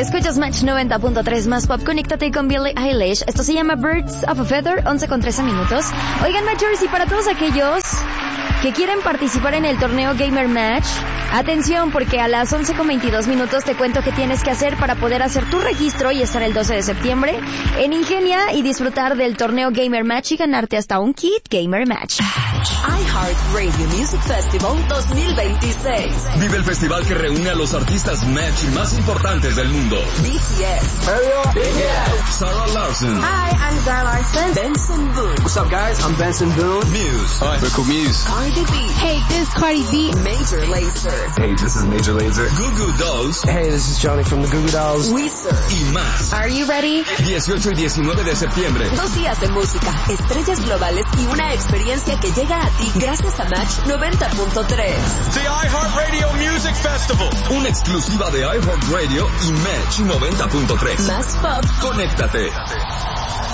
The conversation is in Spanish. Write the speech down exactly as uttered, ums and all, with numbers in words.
Escuchas Match noventa punto tres más pop. Conéctate con Billie Eilish. Esto se llama Birds of a Feather, once con trece minutos. Oigan, Matchers, y para todos aquellos que quieren participar en el torneo Gamer Match, atención, porque a las once con veintidós minutos te cuento qué tienes que hacer para poder hacer tu registro y estar el doce de septiembre en Ingenia y disfrutar del torneo Gamer Match y ganarte hasta un kit Gamer Match. iHeartRadio Music Festival dos mil veintiséis. Vive el festival que reúne a los artistas Match más importantes del mundo. B T S. B T S. Sarah Larson. Hi, I'm Zara Larson. Benson Boone. What's up, guys? I'm Benson Boone. Muse. Hi, we're cool Muse. Cardi B. Hey, this is Cardi B. Major Lazer. Hey, this is Major Lazer. Goo Goo Dolls. Hey, this is Johnny from the Goo Goo Dolls. Weezer. Y más. Are you ready? dieciocho y diecinueve de septiembre. Dos días de música, estrellas globales y una experiencia que llega a ti gracias a Match noventa punto tres. The iHeartRadio Music Festival. Una exclusiva de iHeartRadio y Match noventa punto tres. Más pop. Conéctate.